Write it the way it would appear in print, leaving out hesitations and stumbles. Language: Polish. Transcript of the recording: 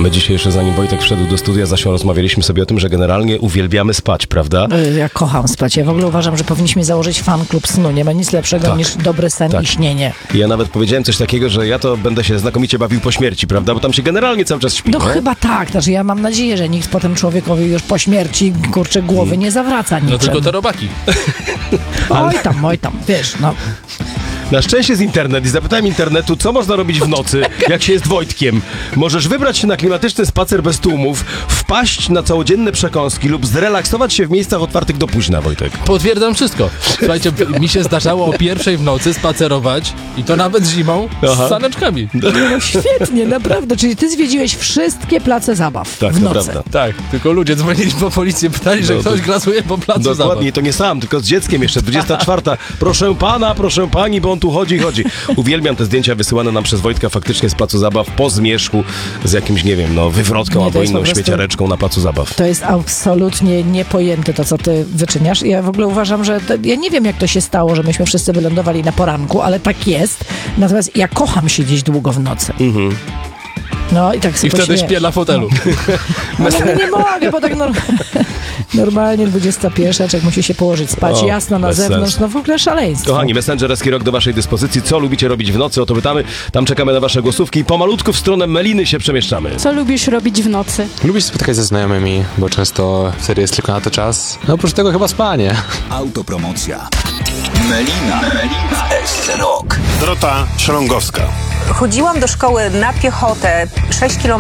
My dzisiaj jeszcze zanim Wojtek wszedł do studia, Zasią, rozmawialiśmy sobie o tym, że generalnie uwielbiamy spać, prawda? Ja kocham spać. Ja w ogóle uważam, że powinniśmy założyć fan klub snu. Nie ma nic lepszego niż dobry sen i śnienie. Ja nawet powiedziałem coś takiego, że ja to będę się znakomicie bawił po śmierci, prawda? Bo tam się generalnie cały czas śpi. No chyba tak. Znaczy ja mam nadzieję, że nikt potem człowiekowi już po śmierci, kurczę, głowy nie zawraca niczym. No tylko te robaki. Oj tam, wiesz, no. Na szczęście jest internet i zapytałem internetu, co można robić w nocy, jak się jest Wojtkiem. Możesz wybrać się na klimatyczny spacer bez tłumów, wpaść na całodzienne przekąski lub zrelaksować się w miejscach otwartych do późna, Wojtek. Potwierdzam wszystko. Słuchajcie, mi się zdarzało o 1:00 w nocy spacerować i to nawet zimą z saneczkami. No świetnie, naprawdę. Czyli ty zwiedziłeś wszystkie place zabaw Tak, w to nocy. prawda. Tak, tylko ludzie dzwonili po policję, pytali, że ktoś grasuje po placu zabaw. Dokładnie, to nie sam, tylko z dzieckiem jeszcze, 24. Proszę pana, proszę pani, bo on tu chodzi. Uwielbiam te zdjęcia wysyłane nam przez Wojtka faktycznie z placu zabaw po zmierzchu z jakimś, nie wiem, wywrotką albo inną śmieciareczką na placu zabaw. To jest absolutnie niepojęte to, co ty wyczyniasz. Ja w ogóle uważam, że ja nie wiem, jak to się stało, że myśmy wszyscy wylądowali na poranku, ale tak jest. Natomiast ja kocham siedzieć długo w nocy. No i tak sobie I wtedy śpię na fotelu. No, ale nie mogę, bo tak normalnie 21, człowiek musi się położyć spać, jasno na bez zewnątrz, sensu. no w ogóle szaleństwo. Kochani, Messengerski Rok do waszej dyspozycji. Co lubicie robić w nocy? O to pytamy. Tam czekamy na wasze głosówki i pomalutku w stronę Meliny się przemieszczamy. Co lubisz robić w nocy? Lubię się spotykać ze znajomymi, bo często wtedy jest tylko na to czas. No oprócz tego chyba spanie. Autopromocja. Melina w SC Rok. Dorota Szalongowska. Chodziłam do szkoły na piechotę 6 km